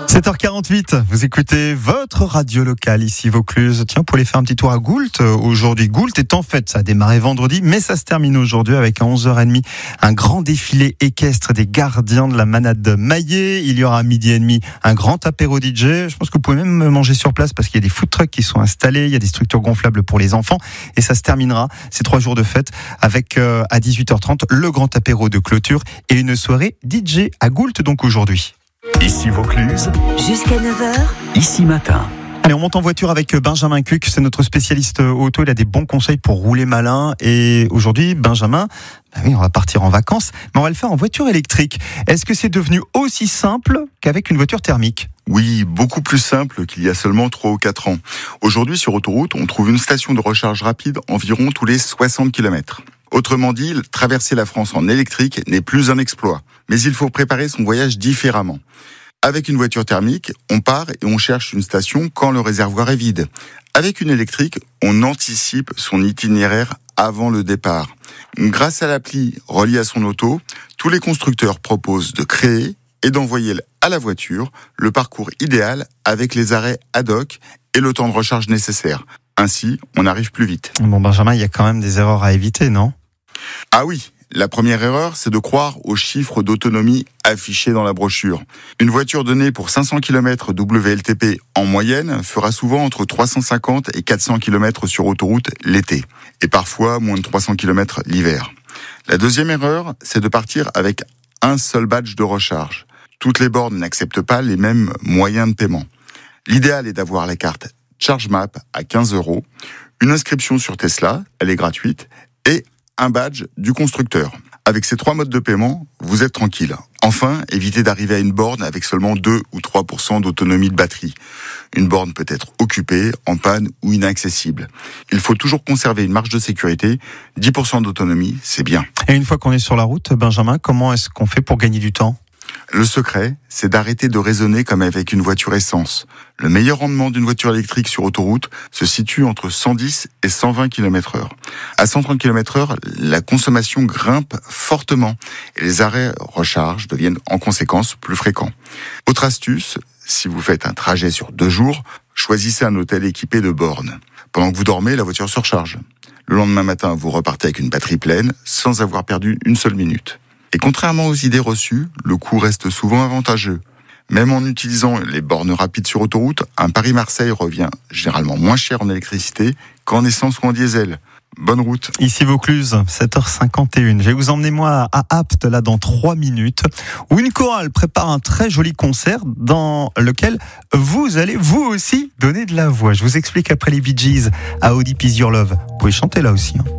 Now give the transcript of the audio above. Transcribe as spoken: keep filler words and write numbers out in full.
sept heures quarante-huit, vous écoutez votre radio locale ici Vaucluse. Tiens, pour aller faire un petit tour à Goult. Aujourd'hui, Goult est en fête. Ça a démarré vendredi, mais ça se termine aujourd'hui avec à onze heures trente un grand défilé équestre des gardiens de la manade maillée. Il y aura à midi et demi un grand apéro D J. Je pense que vous pouvez même manger sur place parce qu'il y a des food trucks qui sont installés. Il y a des structures gonflables pour les enfants. Et ça se terminera, ces trois jours de fête, avec euh, à dix-huit heures trente le grand apéro de clôture et une soirée D J à Goult donc aujourd'hui. Ici Vaucluse, jusqu'à neuf heures, ici matin. Allez, on monte en voiture avec Benjamin Cuc, c'est notre spécialiste auto, il a des bons conseils pour rouler malin. Et aujourd'hui, Benjamin, bah oui, on va partir en vacances, mais on va le faire en voiture électrique. Est-ce que c'est devenu aussi simple qu'avec une voiture thermique ? Oui, beaucoup plus simple qu'il y a seulement trois ou quatre ans. Aujourd'hui, sur autoroute, on trouve une station de recharge rapide environ tous les soixante kilomètres. Autrement dit, traverser la France en électrique n'est plus un exploit, mais il faut préparer son voyage différemment. Avec une voiture thermique, on part et on cherche une station quand le réservoir est vide. Avec une électrique, on anticipe son itinéraire avant le départ. Grâce à l'appli reliée à son auto, tous les constructeurs proposent de créer et d'envoyer à la voiture le parcours idéal avec les arrêts ad hoc et le temps de recharge nécessaire. Ainsi, on arrive plus vite. Bon, Benjamin, il y a quand même des erreurs à éviter, non ? Ah oui, la première erreur, c'est de croire aux chiffres d'autonomie affichés dans la brochure. Une voiture donnée pour cinq cents kilomètres W L T P en moyenne fera souvent entre trois cent cinquante et quatre cents kilomètres sur autoroute l'été, et parfois moins de trois cents kilomètres l'hiver. La deuxième erreur, c'est de partir avec un seul badge de recharge. Toutes les bornes n'acceptent pas les mêmes moyens de paiement. L'idéal est d'avoir la carte ChargeMap à quinze euros, une inscription sur Tesla, elle est gratuite, et un badge du constructeur. Avec ces trois modes de paiement, vous êtes tranquille. Enfin, évitez d'arriver à une borne avec seulement deux ou trois pour cent d'autonomie de batterie. Une borne peut être occupée, en panne ou inaccessible. Il faut toujours conserver une marge de sécurité. dix pour cent d'autonomie, c'est bien. Et une fois qu'on est sur la route, Benjamin, comment est-ce qu'on fait pour gagner du temps ? Le secret, c'est d'arrêter de raisonner comme avec une voiture essence. Le meilleur rendement d'une voiture électrique sur autoroute se situe entre cent dix et cent vingt kilomètres heure. À cent trente kilomètres heure, la consommation grimpe fortement et les arrêts recharge deviennent en conséquence plus fréquents. Autre astuce, si vous faites un trajet sur deux jours, choisissez un hôtel équipé de bornes. Pendant que vous dormez, la voiture se recharge. Le lendemain matin, vous repartez avec une batterie pleine sans avoir perdu une seule minute. Et contrairement aux idées reçues, le coût reste souvent avantageux. Même en utilisant les bornes rapides sur autoroute, un Paris-Marseille revient généralement moins cher en électricité qu'en essence ou en diesel. Bonne route. Ici Vaucluse, sept heures cinquante et une. Je vais vous emmener moi à Apt là dans trois minutes, où une chorale prépare un très joli concert dans lequel vous allez vous aussi donner de la voix. Je vous explique après les Bee Gees à How Deep Is Your Love. Vous pouvez chanter là aussi, hein.